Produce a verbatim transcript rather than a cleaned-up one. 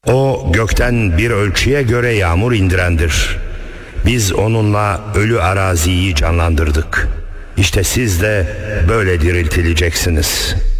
O gökten bir ölçüye göre yağmur indirendir. Biz onunla ölü araziyi canlandırdık. İşte siz de böyle diriltileceksiniz.